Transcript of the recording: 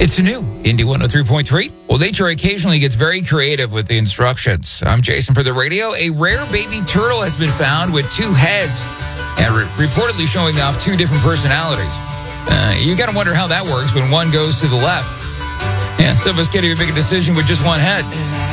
It's new Indy 103.3. Well, nature occasionally gets very creative with the instructions. I'm Jason for the radio. A rare baby turtle has been found with two heads and reportedly showing off two different personalities. You got to wonder how that works when one goes to the left. Yeah, some of us can't even make a decision with just one head.